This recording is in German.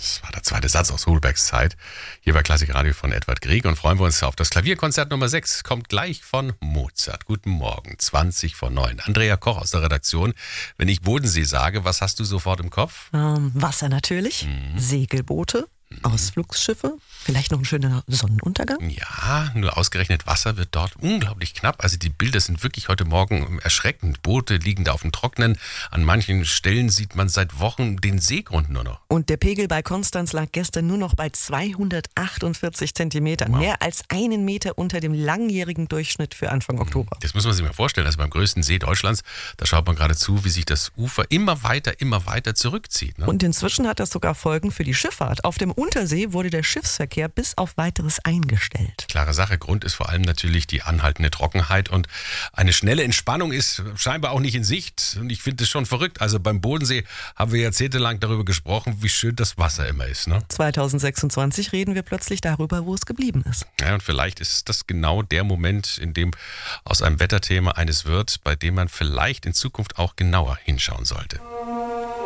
Das war der zweite Satz aus Holbergs Zeit. Hier bei Klassik Radio von Edward Grieg und freuen wir uns auf das Klavierkonzert Nummer 6. Kommt gleich von Mozart. Guten Morgen, 20 vor 9. Andrea Koch aus der Redaktion. Wenn ich Bodensee sage, was hast du sofort im Kopf? Wasser natürlich, Segelboote, Ausflugsschiffe, vielleicht noch ein schöner Sonnenuntergang. Ja, nur ausgerechnet Wasser wird dort unglaublich knapp. Also die Bilder sind wirklich heute Morgen erschreckend. Boote liegen da auf dem Trockenen. An manchen Stellen sieht man seit Wochen den Seegrund nur noch. Und der Pegel bei Konstanz lag gestern nur noch bei 248 Zentimetern. Wow. Mehr als 1 Meter unter dem langjährigen Durchschnitt für Anfang Oktober. Das muss man sich mal vorstellen. Also beim größten See Deutschlands, da schaut man gerade zu, wie sich das Ufer immer weiter zurückzieht. Ne? Und inzwischen hat das sogar Folgen für die Schifffahrt. Auf dem Untersee wurde der Schiffsverkehr bis auf Weiteres eingestellt. Klare Sache, Grund ist vor allem natürlich die anhaltende Trockenheit und eine schnelle Entspannung ist scheinbar auch nicht in Sicht. Und ich finde es schon verrückt. Also beim Bodensee haben wir jahrzehntelang darüber gesprochen, wie schön das Wasser immer ist. Ne? 2026 reden wir plötzlich darüber, wo es geblieben ist. Ja, und vielleicht ist das genau der Moment, in dem aus einem Wetterthema eines wird, bei dem man vielleicht in Zukunft auch genauer hinschauen sollte.